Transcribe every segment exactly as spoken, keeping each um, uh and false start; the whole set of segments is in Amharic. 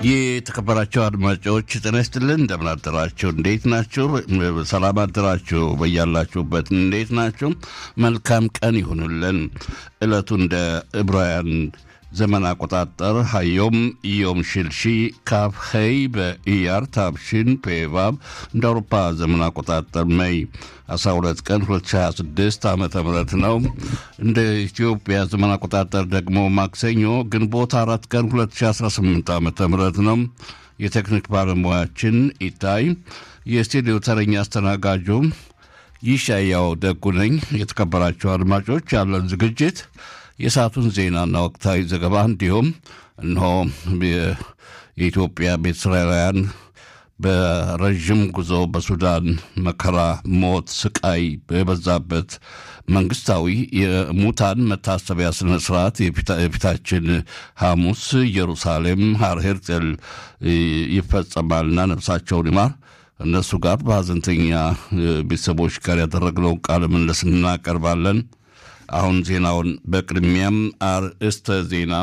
የተከበራችሁ አድማጮች ጤና ይስጥልን እንደምን አደራችሁ እንዴት ናችሁ ሰላም አደራችሁ በያላችሁበት እንዴት ናችሁ መልካም ቀን ይሁንልን እለቱ እንደ ዕብራውያን ዘመን አቆጣጠር ሀዮም ዮም ሽልሺ ካፍ ኸይ በኢያር ታብሽን ፔቫብ እንደ አውሮፓ ዘመን አቆጣጠር ሜይ አስራ ሁለት ቀን ሁለት ሺህ ሃያ ስድስት ዓመተ ምህረት ነው እንደ ኢትዮጵያ ዘመን አቆጣጠር ደግሞ ማክሰኞ ግንቦት አራት ቀን ሁለት ሺህ አስራ ስምንት ዓመተ ምህረት ነው የቴክኒክ ባለሙያችን ኢታይ የስቱዲዮ ተረኛ አስተናጋጁ ይሻያው ደጉ ነኝ የተከበራችሁ አድማጮች ያለን ዝግጅት የሰዓቱን ዜናና ወቅታዊ ዘገባ እንዲሁም እነሆ የኢትዮጵያ ቤተ እስራኤላውያን በረጅም ጉዞ በሱዳን መከራ ሞት ስቃይ በበዛበት መንግስታዊ የሙታን መታሰቢያ ስነ ስርዓት የፊታችን ሐሙስ ኢየሩሳሌም ሃር ሄርጽል ይፈጸማልና ነፍሳቸውን ይማር እነሱ ጋር በሐዘንተኛ ቤተሰቦች ጋር ያደረግነው ቃለ ምልልስ እናቀርባለን አሁን ዜናውን በቅድሚያም አርእስተ ዜና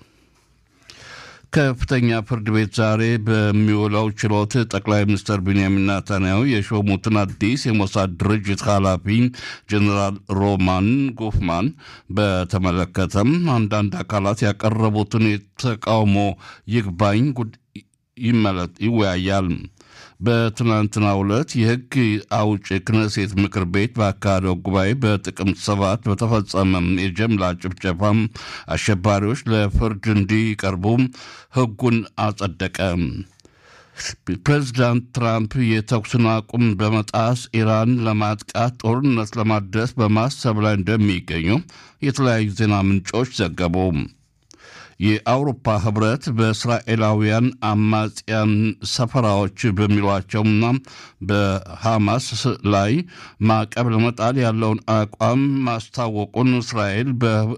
ከፍተኛ ፍርድ ቤት ዛሬ በሚውለው ችሎት ጠቅላይ ሚኒስትር ቢንያሚን ኔታንያሁ የሾሙትን አዲስ የሞሳድ ድርጅት ኃላፊ ጀነራል ሮማን ጎፍማን በተመለከተም አንዳንድ አካላት ያቀረቡትን የተቃውሞ ይግባኝ ይመለጥ ይወያያል በትናንትናው ዕለት የሕግ አውጪ ክነሴት ምክር ቤት ባካሄደው ጉባኤ በጥቅምት ሰባት በተፈጸመ የጅምላ ጭፍጨፋ አሸባሪዎች ለፍርድ እንዲቀርቡ ሕጉን አጸደቀ። ፕሬዝዳንት ትራምፕ የተኩስ አቁም በመጣስ ኢራን ለማጥቃት ጦርነት ለማድረስ በማሰብ ላይ እንደሚገኙ የተለያዩ ዜና ምንጮች ዘገቡ። የአውሮፓ ህብረት በእስራኤላውያን አማጽያን ሰፈራዎች በሚሏቸውና በሐማስ ላይ ማዕቀብ ለመጣል ያለውን አቋም ማስታወቁን እስራኤል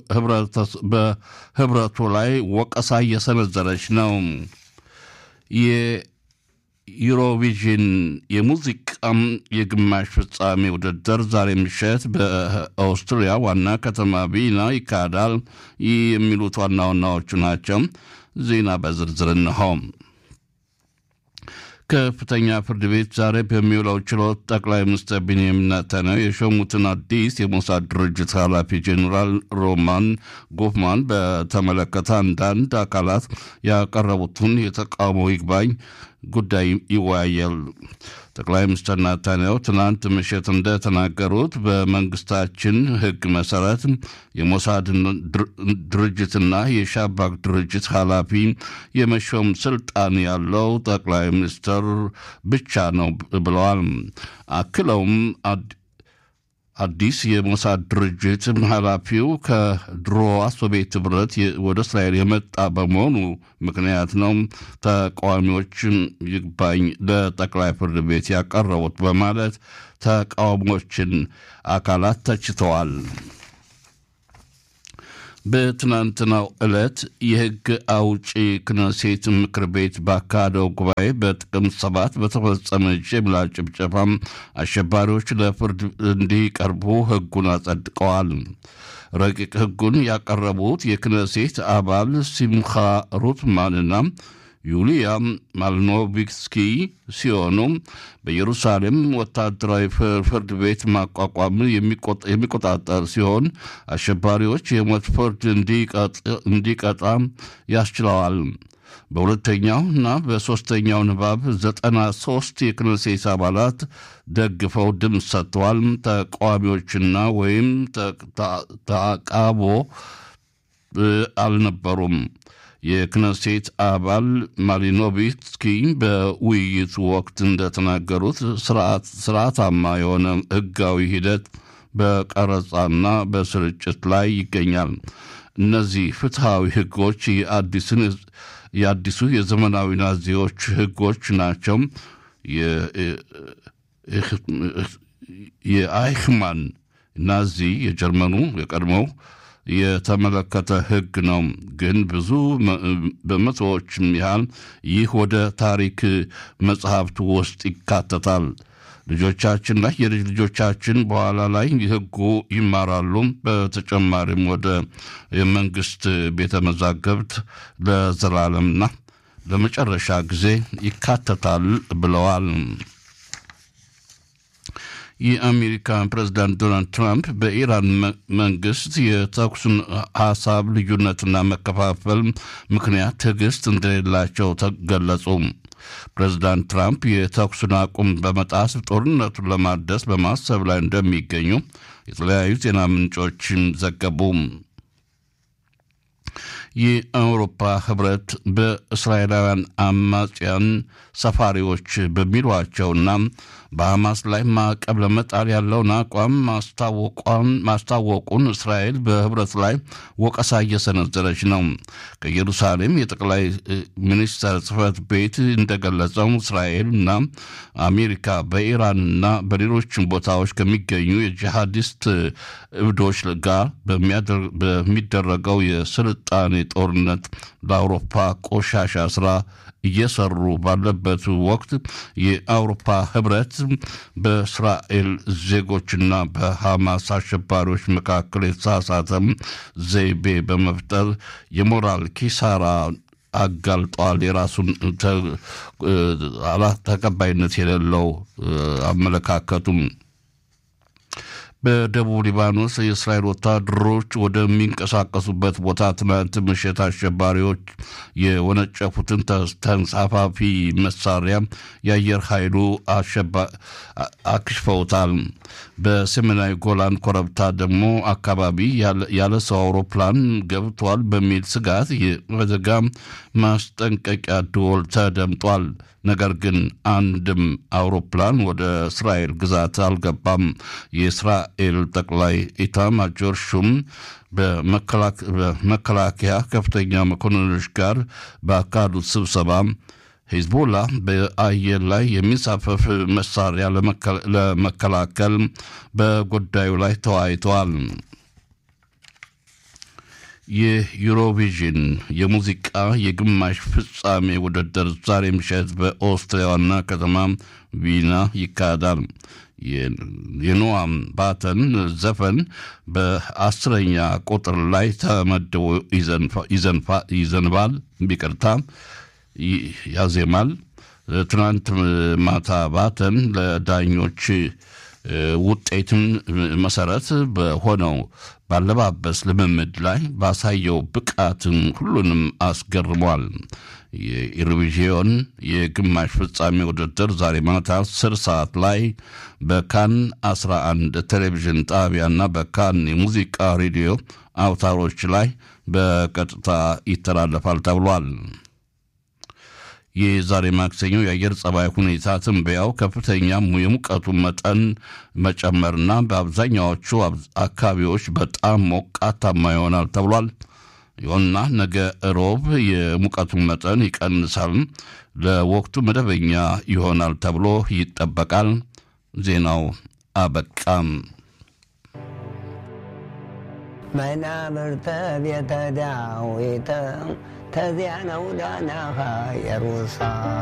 በህብረቱ ላይ ወቀሳ እየሰነዘረች ነው። የዩሮቪዥን የሙዚቃም የግማሽ ፍጻሜ ውድድር ዛሬ ምሽት በአውስትሪያ ዋና ከተማ ቪና ይካሄዳል የሚሉት ዋና ዋናዎቹ ናቸው። ዜና በዝርዝር እንሆ። ከፍተኛ ፍርድ ቤት ዛሬ በሚውለው ችሎት ጠቅላይ ሚኒስትር ቢንያሚን ኔታንያሁ የሾሙትን አዲስ የሞሳድ ድርጅት ኃላፊ ጀነራል ሮማን ጎፍማን በተመለከተ አንዳንድ አካላት ያቀረቡትን የተቃውሞ ይግባኝ ጉዳይ ይወያያል። ጠቅላይ ሚኒስትር ኔታንያሁ ትናንት ምሽት እንደተናገሩት በመንግስታችን ሕግ መሰረት የሞሳድ ድርጅትና የሻባክ ድርጅት ኃላፊ የመሾም ስልጣን ያለው ጠቅላይ ሚኒስትር ብቻ ነው ብለዋል። አክለውም አዲስ የሞሳድ ድርጅት ኃላፊው ከድሮዋ ሶቪየት ህብረት ወደ እስራኤል የመጣ በመሆኑ ምክንያት ነው ተቃዋሚዎች ይግባኝ ለጠቅላይ ፍርድ ቤት ያቀረቡት በማለት ተቃዋሚዎችን አካላት ተችተዋል። በትናንትናው ዕለት የሕግ አውጪ ክነሴት ምክር ቤት ባካሄደው ጉባኤ በጥቅምት ሰባት በተፈጸመ ጅምላ ጭፍጨፋ አሸባሪዎች ለፍርድ እንዲቀርቡ ሕጉን አጸድቀዋል። ረቂቅ ሕጉን ያቀረቡት የክነሴት አባል ሲምኻ ሩትማንና ዩሊያ ማልኖቪስኪ ሲሆኑ በኢየሩሳሌም ወታደራዊ ፍርድ ቤት ማቋቋም የሚቆጣጠር ሲሆን አሸባሪዎች የሞት ፍርድ እንዲቀጣ ያስችለዋል። በሁለተኛው እና በሶስተኛው ንባብ ዘጠና ሶስት የክነሴት አባላት ደግፈው ድምፅ ሰጥተዋል። ተቃዋሚዎችና ወይም ተቃውሞ አልነበሩም። የክነሴት አባል ማሊኖቪስኪ በውይይቱ ወቅት እንደተናገሩት ስርዓታማ የሆነ ሕጋዊ ሂደት በቀረጻና በስርጭት ላይ ይገኛል። እነዚህ ፍትሃዊ ሕጎች የአዲሱ የዘመናዊ ናዚዎች ሕጎች ናቸው። የአይክማን ናዚ የጀርመኑ የቀድሞው የተመለከተ ሕግ ነው። ግን ብዙ በመቶዎች ያህል ይህ ወደ ታሪክ መጽሐፍቱ ውስጥ ይካተታል። ልጆቻችን ላይ የልጅ ልጆቻችን በኋላ ላይ ሕጉ ይማራሉ። በተጨማሪም ወደ የመንግስት ቤተ መዛግብት ለዘላለምና ለመጨረሻ ጊዜ ይካተታል ብለዋል። የአሜሪካ ፕሬዝዳንት ዶናልድ ትራምፕ በኢራን መንግስት የተኩስን ሐሳብ ልዩነትና መከፋፈል ምክንያት ትዕግስት እንደሌላቸው ተገለጹ። ፕሬዝዳንት ትራምፕ የተኩስን አቁም በመጣስ ጦርነቱን ለማደስ በማሰብ ላይ እንደሚገኙ የተለያዩ ዜና ምንጮችም ዘገቡ። የአውሮፓ ህብረት በእስራኤላውያን አማጽያን ሰፋሪዎች በሚሏቸውና በሐማስ ላይ ማዕቀብ ለመጣል ያለውን አቋም ማስታወቁን እስራኤል በህብረት ላይ ወቀሳ እየሰነዘረች ነው። ከኢየሩሳሌም የጠቅላይ ሚኒስትር ጽሕፈት ቤት እንደገለጸው እስራኤልና አሜሪካ በኢራንና በሌሎችም ቦታዎች ከሚገኙ የጂሃዲስት እብዶች ጋር በሚደረገው የስልጣኔ ጦርነት ለአውሮፓ ቆሻሻ ስራ እየሰሩ ባለበት ወቅት የአውሮፓ ህብረት በእስራኤል ዜጎችና በሐማስ አሸባሪዎች መካከል የተሳሳተ ዘይቤ በመፍጠር የሞራል ኪሳራ አጋልጧል። የራሱን ተቀባይነት የሌለው አመለካከቱም በደቡብ ሊባኖስ የእስራኤል ወታደሮች ወደሚንቀሳቀሱበት ቦታ ትናንት ምሽት አሸባሪዎች የወነጨፉትን ተንሳፋፊ መሳሪያ የአየር ኃይሉ አክሽፈውታል። በሰሜናዊ ጎላን ኮረብታ ደግሞ አካባቢ ያለ ሰው አውሮፕላን ገብቷል በሚል ስጋት የአደጋ ማስጠንቀቂያ ደወል ተደምጧል። ነገር ግን አንድም አውሮፕላን ወደ እስራኤል ግዛት አልገባም። የእስራኤል ጠቅላይ ኢታማዦር ሹም በመከላከያ ከፍተኛ መኮንኖች ጋር ባካሄዱት ስብሰባ ሂዝቦላ በአየር ላይ የሚንሳፈፍ መሳሪያ ለመከላከል በጉዳዩ ላይ ተወያይተዋል። የዩሮቪዥን የሙዚቃ የግማሽ ፍጻሜ ውድድር ዛሬ ምሽት በኦስትሪያ ዋና ከተማ ቪና ይካሄዳል። የኖአም ባተን ዘፈን በአስረኛ ቁጥር ላይ ተመድቦ ይዘንባል ቢቀርታ ያዜማል። ትናንት ማታ ባተን ለዳኞች ውጤትን መሰረት በሆነው ባለባበስ ልምምድ ላይ ባሳየው ብቃትን ሁሉንም አስገርሟል። የዩሮቪዥን የግማሽ ፍጻሜ ውድድር ዛሬ ማታ አስር ሰዓት ላይ በካን አስራ አንድ ቴሌቪዥን ጣቢያና በካን የሙዚቃ ሬዲዮ አውታሮች ላይ በቀጥታ ይተላለፋል ተብሏል። የዛሬ ማክሰኞ የአየር ጸባይ ሁኔታ ትንበያው ከፍተኛ የሙቀቱ መጠን መጨመርና በአብዛኛዎቹ አካባቢዎች በጣም ሞቃታማ ይሆናል ተብሏል። ይሁንና ነገ ሮብ የሙቀቱ መጠን ይቀንሳል፣ ለወቅቱ መደበኛ ይሆናል ተብሎ ይጠበቃል። ዜናው አበቃም። መናብርተ ቤተ ዳዊት ተዚያ ነው ዳናሃ የሩሳ